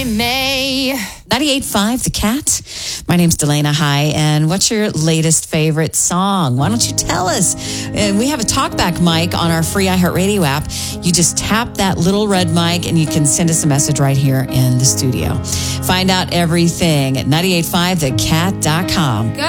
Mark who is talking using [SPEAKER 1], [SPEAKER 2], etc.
[SPEAKER 1] May.
[SPEAKER 2] 98.5 The Cat. My name's Delana. Hi. And what's your latest favorite song? Why don't you tell us? We have a talkback mic on our free iHeartRadio app. You just tap that little red mic and you can send us a message right here in the studio. Find out everything at 985thecat.com.
[SPEAKER 1] Go.